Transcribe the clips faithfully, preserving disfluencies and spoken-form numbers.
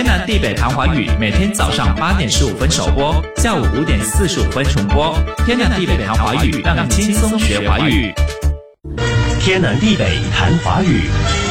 天南地北谈华语，每天早上八点十五分首播，下午五点四十五分重播。天南地北谈华语，让你轻松学华语。 天南地北谈华语。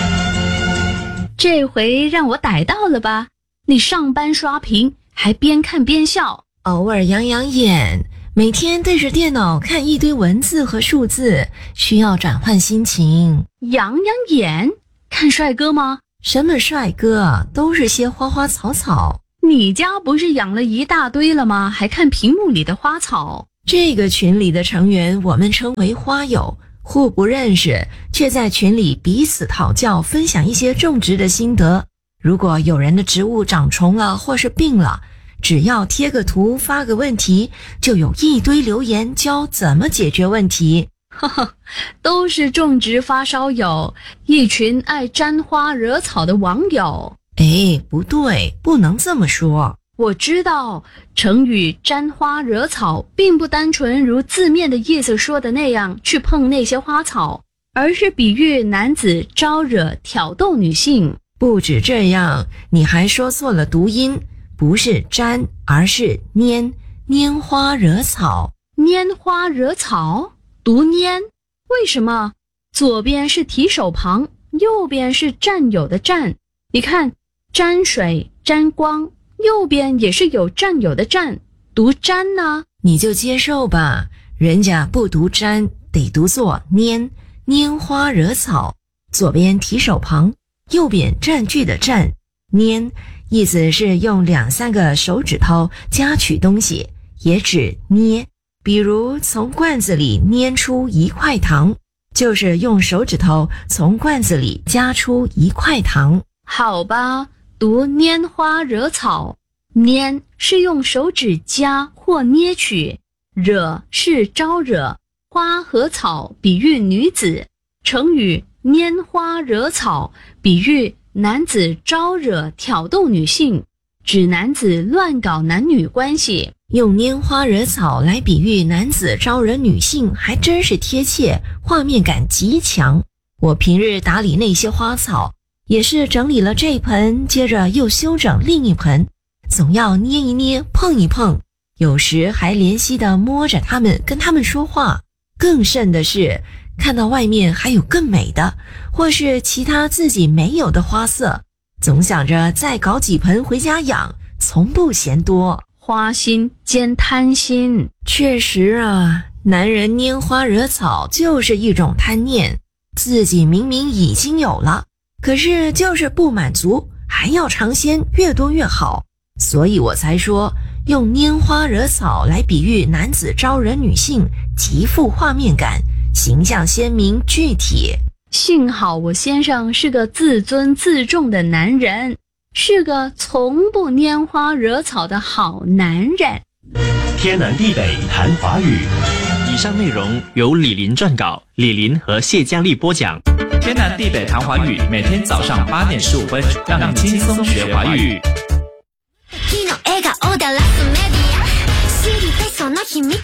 这回让我逮到了吧？你上班刷屏，还边看边笑， 偶尔养养眼，每天对着电脑看一堆文字和数字，需要转换心情。 养养眼？看帅哥吗？ 什么帅哥，都是些花花草草。 你家不是养了一大堆了吗？还看屏幕里的花草。 这个群里的成员我们称为花友，互不认识，却在群里彼此讨教，分享一些种植的心得。如果有人的植物长虫了或是病了，只要贴个图发个问题，就有一堆留言教怎么解决问题。 呵呵，都是种植发烧友，一群爱沾花惹草的网友。 哎，不对，不能这么说。 我知道成语沾花惹草并不单纯如字面的意思说的那样去碰那些花草，而是比喻男子招惹挑逗女性。 不止这样，你还说错了读音，不是沾，而是拈，拈花惹草。 拈花惹草读拈，为什么？左边是提手旁，右边是占有的占。你看，沾水沾光，右边也是有占有的占，读沾呢？ 你就接受吧，人家不读沾，得读作拈，拈花惹草。左边提手旁，右边占据的占。拈意思是用两三个手指头夹取东西，也指捏。比如从罐子里捏出一块糖，就是用手指头从罐子里夹出一块糖。 好吧，读拈花惹草。拈是用手指夹或捏取，惹是招惹，花和草比喻女子。成语拈花惹草比喻男子招惹挑逗女性，指男子乱搞男女关系。 用拈花惹草来比喻男子招惹女性，还真是贴切，画面感极强。我平日打理那些花草，也是整理了这盆，接着又修整另一盆，总要捏一捏，碰一碰，有时还怜惜地摸着它们，跟它们说话。更甚的是，看到外面还有更美的，或是其他自己没有的花色，总想着再搞几盆回家养，从不嫌多。 花心兼贪心。 确实啊，男人拈花惹草就是一种贪念，自己明明已经有了，可是就是不满足，还要尝鲜，越多越好。所以我才说，用拈花惹草来比喻男子招惹女性，极富画面感，形象鲜明具体。 幸好我先生是个自尊自重的男人，是个从不拈花惹草的好男人。 天南地北谈华语。 以上内容由李林撰稿，李林和谢佳丽播讲。天南地北谈华语，每天早上八点十五分，让你轻松学华语。